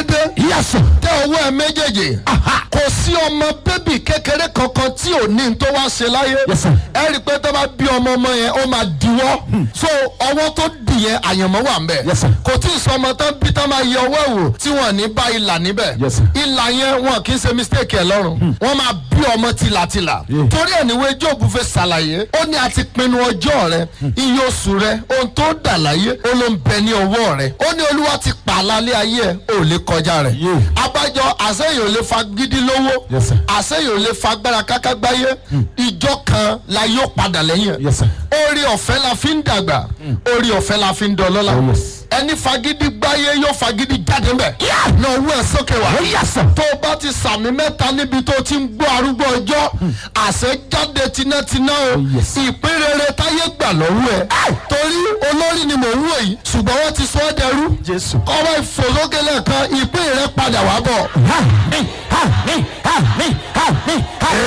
dédé. Yes. Tẹ ọwọ́ ẹ méjèèjì. Kò sí ọmọ bébì kékeré kankan tí ò ní tó wá ṣe láyé. Yes, sir. Ẹ rí i pé tó bá bí ọmọ yẹn ó máa diwọ́. So ọwọ́ tó dì yẹn àyànmọ́ wà ń bẹ̀. Yes, sir. Kò tí ì sọ ọmọ tán bí tán máa yẹ ọwọ́ wò tí wọ́n ní bá ìlà níbẹ̀. Yes, sir. Ìlà yẹn wọn kì í ṣe mistake ẹ̀ lọ́rùn. Wọ́n máa bí ọmọ tìlàtìlà. Torí ẹ̀ níwé Jóòbù fẹ́ ṣàlàyé. Ó ní a ti pinnu ọjọ́ rẹ, iye oṣù rẹ, ohun tó dà láyé, ó ló ń bẹ ní ọwọ́ rẹ. Ó ní Olúwa ti pààlà lé ayé ẹ̀, ò lè kọjá rẹ̀. Abájọ àṣeyàn ò lè fa gidi lówó. Yes, sir. Àṣeyàn ò lè fa agbára kákágbáyé. Ìjọ kan la yóò padà lẹ́yìn. Yes, sir. Orí ọ̀fẹ́ la fi ń dàgbà. Orí ọ̀fẹ́ la fi ń dọlọ́lá. Oh, yes. Ẹni fagidi gbáyé yóò fagidi jáde mbẹ. Lọ wú ẹ sókè wá. Oh, yes, sir. Tó o bá ti sàmì mẹ́ta níbi tó o ti ń gbọ́ arúgbó ọjọ́, àṣẹ jáde tinátiná o. Oh, yes. Ìpín rere táyé gbà lọ́wọ́ ẹ. Torí olórí ni mò ń wò yìí, ṣùgbọ́n wọ́n ti sọ ẹ́ dẹrú. Jésù. Ọwọ́ ìfòsókè lẹ́ẹ̀kan, ìpín rẹ padà wá bọ̀. Àmín, àmín, àmín, àmín,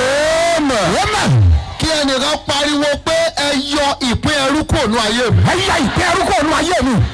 àmín. Amen. Kí ẹnìkan pariwo pé ẹ yọ ìpín ẹrú kúrò ní ayé mi. Ẹ yọ ìpín ẹrú kúrò nínú ayé mi.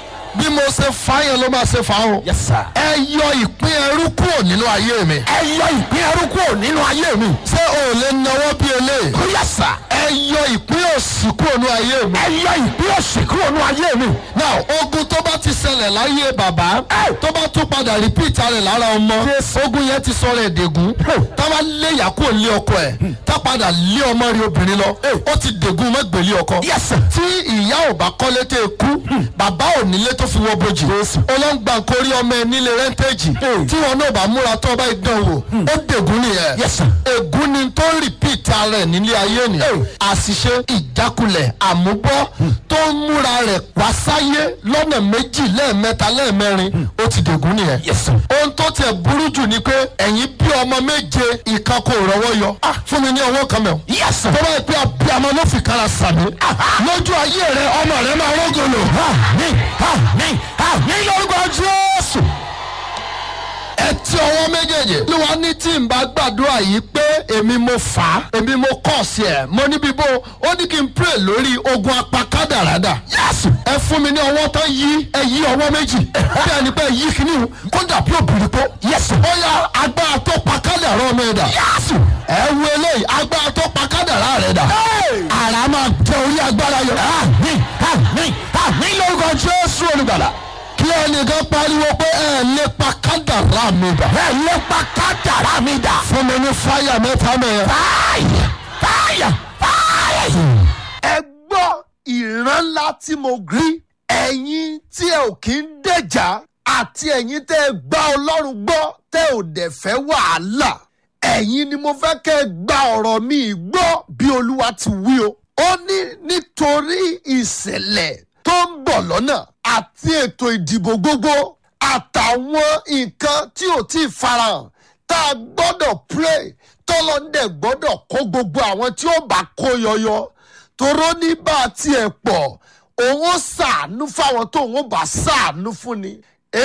Bí mo ṣe fà yẹn ló máa ṣe fà o. Yes, sir. Ẹ yọ ìpín ẹrú kúrò nínú ayé mi. Ẹ yọ ìpín ẹrú kúrò nínú ayé mi. Ṣé o lè náwó bí eléyìí? Oh, yes, sir. Ẹ yọ ìpín òṣì kúrò nínú ayé mi. Ẹ yọ ìpín òṣì kúrò nínú ayé mi. Now ogun tó bá ti ṣẹlẹ̀ láyé bàbá tó bá tún padà repeat rẹ̀ lára ọmọ ogun yẹn ti sọ rẹ̀ dègún. Tá bá lé yàkó lé ọkọ ẹ̀ tá padà lé ọmọ rẹ̀ obìnrin lọ ó ti dègún mẹ́gbẹ̀lé ọkọ. Yes, sir. Tí ìyá ò bá kọ́lé tẹ́ kú bàbá ò nílé tó fi wọ́ bojì. Ọlọ́ngbà kórí ọmọ ẹ nílé rẹ́ńtéèjì tí wọn náà bá múra tó bá dán wò ó dègún nìyẹn. Yes, sir. Ègún ni tó repeat rẹ̀ nílé ayé nìyẹn. Àṣìṣe ìjákulẹ̀ àmúbọ́ tó ń múra rẹ̀ wá sáyé lọ́nà méjì lẹ́ẹ̀mẹ́ta lẹ́ẹ̀mẹ́rin ó ti dègún nìyẹn. Yes, sir. Ohun tó tiẹ̀ burú jù ni pé ẹ̀yin bí ọmọ méje ìkan kò rọ́wọ́ yọ. Fún mi ní ọwọ́ kan mẹ́wọ̀n. Yes, sir. Tó bá yẹ pé abiyamọ ló fi kára sàmì. Lójú ayé rẹ ọmọ rẹ máa rọ́gọ̀lò. Àmín, àmín, àmín lórúkọ Jésù. Ẹ ti ọwọ́ méjèèjì. Olúwa ní tí n bá gbàdúrà yìí pé èmi mo fà á èmi mo kọ̀ sí ẹ̀ mo níbi bó ó ní kí n pray lórí ogun apakádàrádà. Yes. Ẹ fún mi ní ọwọ́ tán yí ẹ yí ọwọ́ méjì bí ẹni pé yí kíní kó dàbí òbírí pọ́. Yes. Ó yá agbára tó pakádàrá ọmọ ẹ̀ dà. Yes. Ẹ wo eléyìí agbára tó pakádàrá rẹ̀ dà. Àrà máa tẹ orí agbára yẹn. Àmín, àmín, àmín lórúkọ Jésù olùgbàlà. Kí ẹnìkan pariwo pé ẹ lè pakádàrá mi dà. Ẹ lépa kádàrá mi dà. Fún mi ní fáyà mẹ́ta mẹ́yẹn. Fáyà, fáyà, fáyà. Ẹ gbọ́ ìran ńlá tí mo rí ẹ̀yin tí ẹ ò kí ń dẹ̀jà àti ẹ̀yin tẹ́ ẹ gbá Ọlọ́run gbọ́ tẹ́ ò dẹ̀ fẹ́ wàhálà ẹ̀yin ni mo fẹ́ kẹ́ ẹ gba ọ̀rọ̀ mi gbọ́ bí Olúwa ti wí o. Ó ní nítorí ìṣẹ̀lẹ̀ tó ń bọ̀ lọ́nà àti ètò ìdìbò gbogbo àtàwọn nǹkan tí ò tí ì farahàn tá a gbọ́dọ̀ pray tọ́lọ́dẹ̀ gbọ́dọ̀ kó gbogbo àwọn tí ó bá kó yọyọ toró ní bá a tiẹ̀ pọ̀ òun ó ṣàánú fáwọn tó òun ó bá ṣàánú fún ni.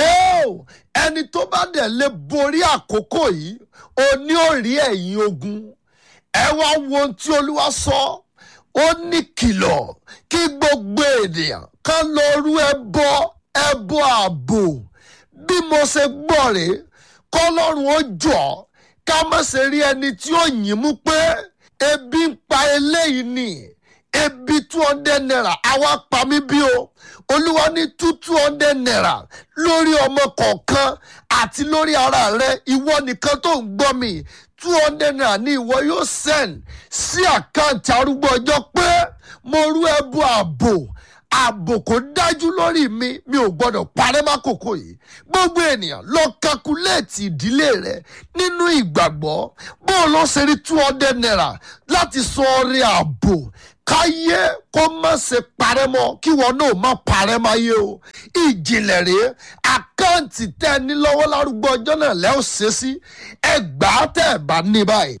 Ẹni tó bá dẹ̀ lè borí àkókò yìí ó ní ó rí ẹ̀yìn ogun. Ẹ wá wo ohun tí Olúwa sọ ó ní kìlọ̀ kí gbogbo ènìyàn kan lọ rú ẹbọ ààbò bí mo ṣe gbọ́ rèé kọ́lọ́run ó jọ ká má ṣe rí ẹni tí ó yìn mú pé ebi ń pa eléyìí ni ebi 200 naira àwa pa mí bí o. Olúwa ní 200 naira lórí ọmọ kọ̀ọ̀kan àti lórí ara rẹ ìwọ nìkan tó ń gbọ́ mi 200 naira ni ìwọ yóò send sí àkáǹtì arúgbó ọjọ́ pé mo rú ẹbọ ààbò kò dájú lórí mi ò gbọdọ̀ parẹ́ mákòókò yìí. Gbogbo ènìyàn lọ kakuléètì ìdílé rẹ nínú ìgbàgbọ́ bó ló ṣe rí 200 naira láti sọ ọrẹ ààbò káyé kó má ṣe parẹ́ mọ́ kí wọn náà má parẹ́ máyé o. Ìjìnlẹ̀ rèé àkáǹtì tẹ́ ẹ ní lọ́wọ́ lárúgbó ọjọ́ náà lẹ́ ò ṣe sí ẹgbàá tẹ́ ẹ bá ní báyìí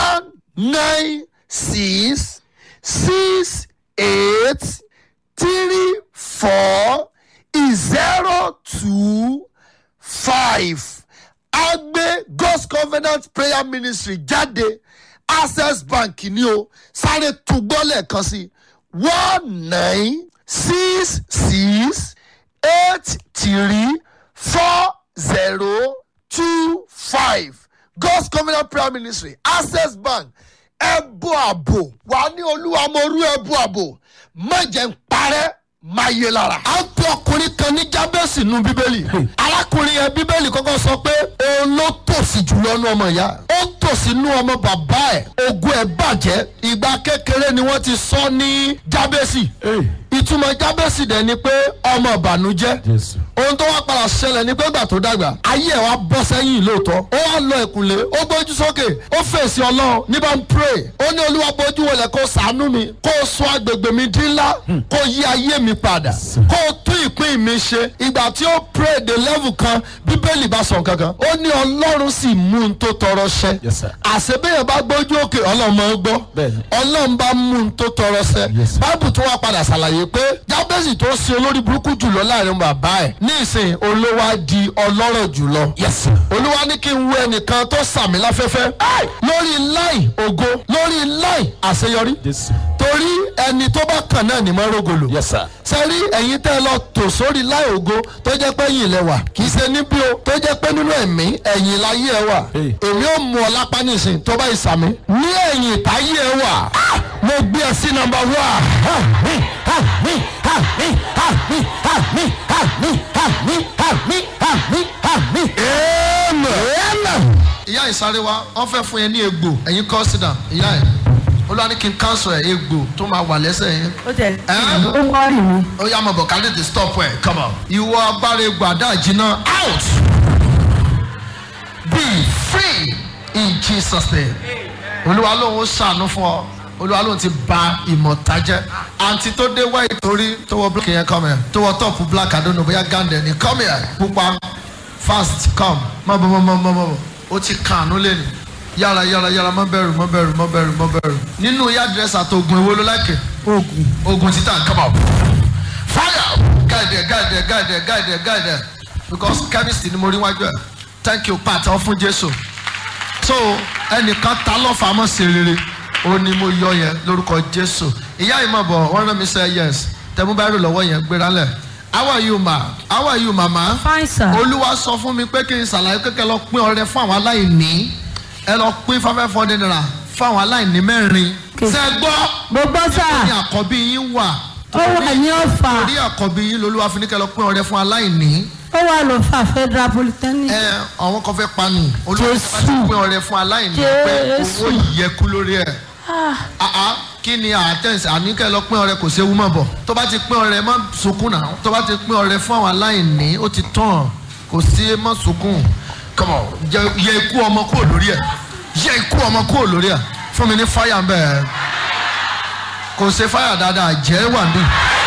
19668340225 Agbe God's Covenant Prayer Ministry jáde Access Bank ni o sáré túgbọ́ lẹ́ẹ̀kan sí 1966834 025 God's Covenant Prayer Ministry Access Bank ẹbú àbò wà ní olúwa mo rú ẹbú àbò má jẹ́ ń parẹ́ má yé lára. a ń pe ọkùnrin kan ní Jábẹ́sì nínú bíbélì. arákùnrin yẹn bíbélì kọ́kọ́ sọ pé òun ló tòṣì jùlọ nú ọmọ ìyá. ó tòṣì nú ọmọ bàbá ẹ̀. ogun ẹ̀ bàjẹ́. ìgbà kékeré ni wọ́n ti sọ ní Jábẹ́sì. ìtumọ̀ Jábẹ́sì dẹ̀ ni pé ọmọ ìbànújẹ́. ohun tó wá padà ṣẹlẹ̀ ni pé ìgbà tó dàgbà ayé ẹ̀ wá bọ́ sẹ́yìn lóòótọ́. ó wá lọ ìkùnlé ó gbójú sókè ó fèsì Ọlọ́run ní bá ń pray. ó ní Olúwa bójú wọlé kó ṣàánú mi kó sọ agbègbè mi dín ńlá kó yí ayé mi padà kó tún ìpín mi ṣe. ìgbà tí ó pray the level kan bíbélì bá sọ kankan ó ní Ọlọ́run sì mú un tó tọrọ ṣẹ. àṣebéyàn bá gbójú òkè Ọlọ́run máa ń gbọ́. Ọlọ́run bá mú un tó tọrọ ṣẹ. báìbù tó wá padà ṣàlàyé pé Jábẹ́sì tó ṣe olórí burúkú jùlọ láàrin bàbá ẹ̀ ní ìsìn olówó di ọlọ́rọ̀ jùlọ. Olúwa ní kí n wo ẹnìkan tó sàmì láfẹ́fẹ́ lórí láì ògo lórí láì àṣeyọrí torí ẹni tó bá kàn náà ní mọ́rọ́gòlò. sẹ́rí ẹ̀yin tẹ́ lọ tò sórí láì ògo tó jẹ́ pé ẹ̀yìn ilẹ̀ wà kì í ṣe níbí o tó jẹ́ pé nínú ẹ̀mí ẹ̀yìn láyé ẹ̀ wà. èmi ò mú ọ lápá nísìn tó bá ìsàmì ní ẹ̀yìn ìtayé ẹ̀ wà. mo gbé ẹ sí nọ́mbà 1. ìyá ìsáré wa wọ́n fẹ́ fún yẹn ní egbò ẹ̀yin kọ́ sí dà ìyá ẹ̀ Olúwa ní kí n cancel ẹ̀ egbò tó máa wà lẹ́sẹ̀ yẹn. ó jẹ ó wọ́ọ̀rì mi. ó yá mọ̀ bọ̀ ká lè tè stop ẹ̀ come on. ìwọ agbára egbò àdá ìjìnà out be free in Jesus name. Olúwa lóun ó ṣàánú fún ọ Olúwa lóun ti ba ìmọ̀ta jẹ́. àǹtí tó dé wáyé torí tó wọ black yẹn come here tó wọ top black I don't know bóyá gandẹ ni come here pupa fast come mọ̀ ó ti kànú lẹ́nu yára má bẹ̀rù nínú yá dírẹ́sà tó ogun èwo ló láìkè ogun títà come on fire guide because chemist ni mo rí wájú ẹ̀ thank you pat ọ fún Jésù so ẹnìkan ta lọ́fà mọ́ sí rere ó ní mo yọ yẹn lórúkọ Jésù ìyá ìmọ̀ bọ̀ wọ́n rán mi sẹ́ yes tẹ̀mú bá rò lọ́wọ́ yẹn gbéra lẹ̀. How are you mama? Fine sir. Olúwa sọ fún mi pé kí n ṣàlàyé kékeré lọ pín ọrẹ fún àwọn aláìní ẹ lọ pín 500 naira fún àwọn aláìní 4. ṣé gbọ́? Gbogbo sà. ní àkọ́bí yín wà. ó wà ní Ọ̀fà. torí àkọ́bí yín lolúwa fi ní kẹ́ lọ pín ọrẹ fún aláìní. ó wà lọ́fà Federal Polytechnic. àwọn kan fẹ́ pani olúwa fi pín ọrẹ fún aláìní pé owó yẹ kú lórí ẹ̀. kí ni àtẹ̀sí àníkẹ́ lọ pín ọrẹ kò séwu mọ̀ bọ̀ tó bá ti pín ọrẹ má sunkún náà tó bá ti pín ọrẹ fún àwọn aláìní ó ti tán kò sí má sunkún come on yẹ ikú ọmọ kúrò lórí ẹ̀ fún mi ní fáyà ń bẹ̀ kò ṣe fáyà dáadáa jẹ́ wà mí.